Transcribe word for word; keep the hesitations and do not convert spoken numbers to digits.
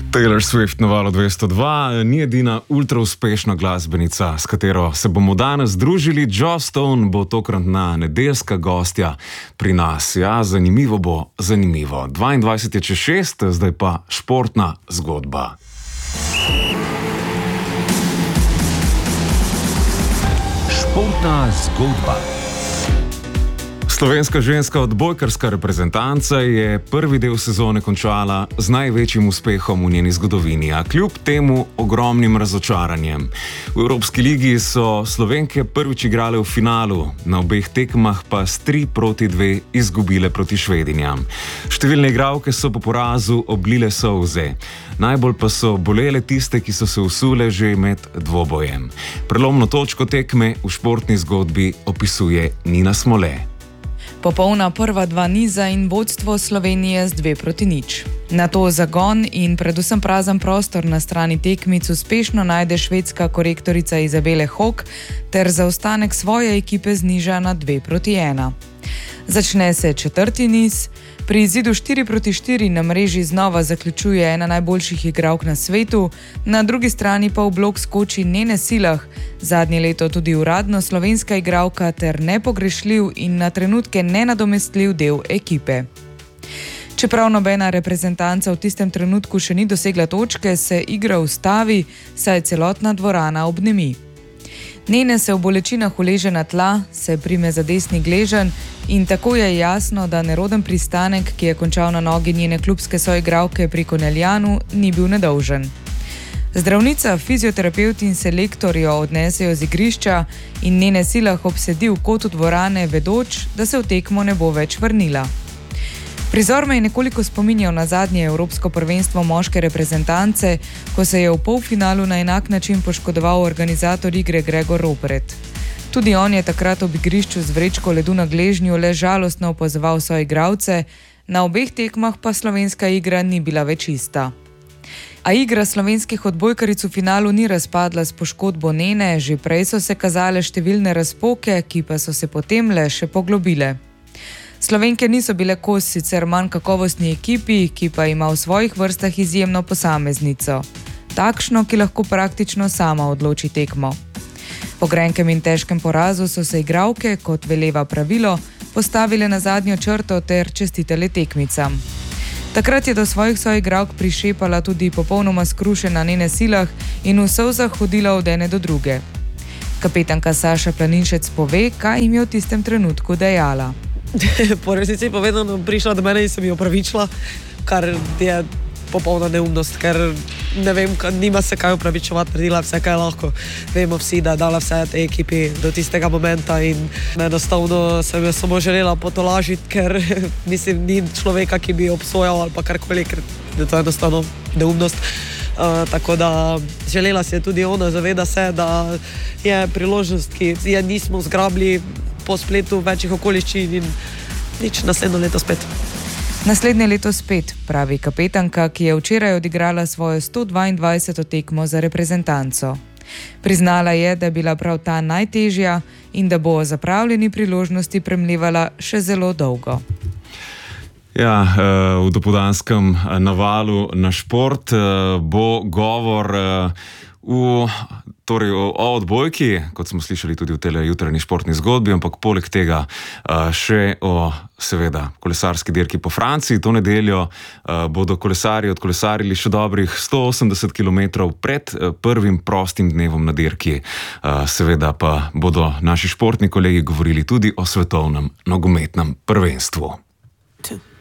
Taylor Swift na valu dvesto dva ni edina ultra uspešna glasbenica, s katero se bomo danes združili. Joss Stone bo tokratna nedeljska gostja pri nas. Ja, zanimivo bo, zanimivo. dvaindvajset je čez šest, zdaj pa športna zgodba. Športna zgodba. Slovenska ženska odbojkarska reprezentanca je prvi del sezone končala z največjim uspehom v njeni zgodovini, a kljub temu ogromnim razočaranjem. V Evropski ligi so Slovenke prvič igrale v finalu, na obeh tekmah pa s tri proti dve izgubile proti Švedinjam. Številne igralke so po porazu oblile solze. Najbolj pa so bolele tiste, ki so se usule že med dvobojem. Prelomno točko tekme v športni zgodbi opisuje Nina Smole. Popolna prva dva niza in vodstvo Slovenije z dve proti nič. Nato zagon in predvsem prazen prostor na strani tekmic uspešno najde švedska korektorica Izabele Hok ter zaostanek svoje ekipe zniža na dve proti ena. Začne se četrti niz, pri izidu štiri proti štiri na mreži znova zaključuje ena najboljših igralk na svetu, na drugi strani pa v blok skoči Nene Silah, zadnje leto tudi uradno slovenska igralka ter nepogrešljiv in na trenutke nenadomestljiv del ekipe. Čeprav nobena reprezentanca v tistem trenutku še ni dosegla točke, se igra ustavi, saj celotna dvorana obnemi. Nene se v bolečinah uleže na tla, se prime za desni gleženj in tako je jasno, da neroden pristanek, ki je končal na nogi njene klubske soigralke pri Koneljanu, ni bil nedolžen. Zdravnica, fizioterapevt in selektor jo odnesejo z igrišča in Nene Silah obsedi v kotu dvorane, vedoč, da se v tekmo ne bo več vrnila. Prizor me je nekoliko spominjal na zadnje evropsko prvenstvo moške reprezentance, ko se je v polfinalu na enak način poškodoval organizator igre Gregor Ropret. Tudi on je takrat ob igrišču z vrečko ledu na gležnju le žalostno opazoval svoje igralce, na obeh tekmah pa slovenska igra ni bila več ista. A igra slovenskih odbojkaric v finalu ni razpadla s poškodbo Nene, že prej so se kazale številne razpoke, ki pa so se potem le še poglobile. Slovenke niso bile kos sicer manj kakovostni ekipi, ki pa ima v svojih vrstah izjemno posameznico. Takšno, ki lahko praktično sama odloči tekmo. Po grenkem in težkem porazu so se igralke, kot veleva pravilo, postavile na zadnjo črto ter čestitele tekmicam. Takrat je do svojih soigralk prišepala tudi popolnoma skrušena Nene Silah in v solzah hodila od ene do druge. Kapetanka Saša Planinšec pove, kaj jim je v tistem trenutku dejala. Po resnici povedano, prišla do mene in se mi opravičila, kar je popolna neumnost, ker ne vem, nima se kaj opravičevati, naredila vse, kaj lahko. Vemo vsi, da je dala vse tej ekipi do tistega momenta in enostavno sem jo samo želela potolažiti, ker mislim, ni človeka, ki bi obsojal ali pa karkoli, ker je to enostavno neumnost. Uh, tako da želela si je tudi ona, zaveda se, da je priložnost, ki je nismo zgrabili po spletu večjih okoliščin in nič, naslednjo leto spet. Naslednje leto spet, pravi kapetanka, ki je včeraj odigrala svojo sto dvaindvajseto tekmo za reprezentanco. Priznala je, da je bila prav ta najtežja in da bo o zapravljeni priložnosti premlevala še zelo dolgo. Ja, v dopoldanskem navalu na šport bo govor v, torej o odbojki, kot smo slišali tudi v tele jutranji športni zgodbi, ampak poleg tega še o, seveda, kolesarski dirki po Franciji. To nedeljo bodo kolesarji odkolesarili še dobrih sto osemdeset kilometrov pred prvim prostim dnevom na dirki. Seveda pa bodo naši športni kolegi govorili tudi o svetovnem nogometnem prvenstvu.